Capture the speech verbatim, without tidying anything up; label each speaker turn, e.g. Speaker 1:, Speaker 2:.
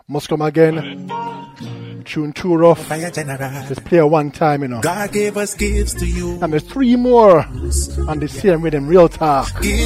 Speaker 1: Must come again. Tune too rough. Just play one time, you know.
Speaker 2: God gave us gifts to you.
Speaker 1: And there's three more on the same rhythm, real talk.
Speaker 2: Give